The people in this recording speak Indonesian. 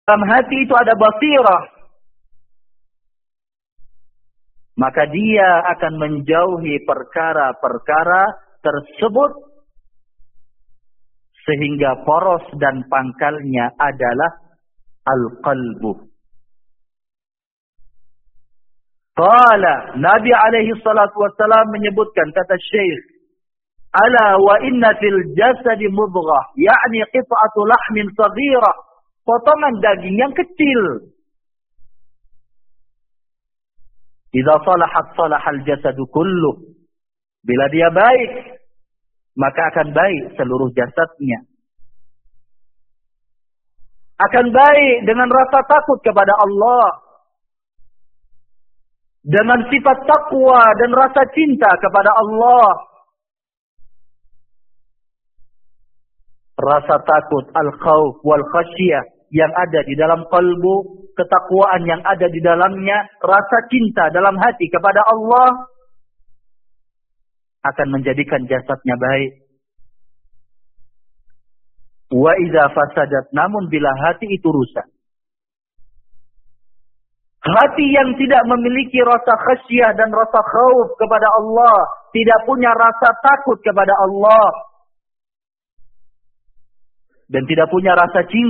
dalam hati itu ada basirah, maka dia akan menjauhi perkara-perkara tersebut sehingga poros dan pangkalnya adalah al-qalbu. Qala, Nabi alaihi salatu wassalam menyebutkan, kata Syekh, ala wa inna fil jasadi mudghah, yakni qit'atu lahmin saghirah, potongan daging yang kecil. Idza salahat salahal jasadu kulluh. Bila dia baik, maka akan baik seluruh jasadnya. Akan baik dengan rasa takut kepada Allah, dengan sifat takwa dan rasa cinta kepada Allah. Rasa takut, al-khawf wal khasyah yang ada di dalam kalbu, ketakwaan yang ada di dalamnya, rasa cinta dalam hati kepada Allah akan menjadikan jasadnya baik. Wa idza fasadat, namun bila hati itu rusak, hati yang tidak memiliki rasa khasyah dan rasa khauf kepada Allah, tidak punya rasa takut kepada Allah, dan tidak punya rasa cinta